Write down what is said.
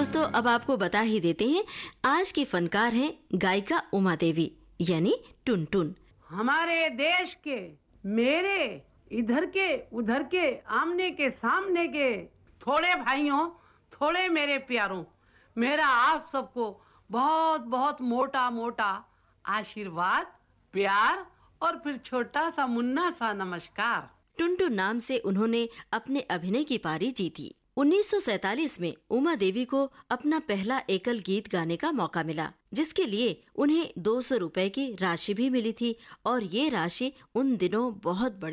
दोस्तों, अब आपको बता ही देते हैं, आज की फनकार हैं गायिका उमा देवी यानी टुनटुन। हमारे देश के, मेरे, इधर के उधर के, आमने के सामने के थोड़े भाइयों, थोड़े मेरे प्यारों, मेरा आप सबको बहुत बहुत मोटा मोटा आशीर्वाद, प्यार और फिर छोटा सा मुन्ना सा नमस्कार। टुनटुन नाम से उन्होंने अपने अभिनय की पारी जीती। 1947 में उमा देवी को अपना पहला एकल गीत गाने का मौका मिला, जिसके लिए उन्हें 200 रुपए की राशि भी मिली थी और ये राशि उन दिनों बहुत बड़ी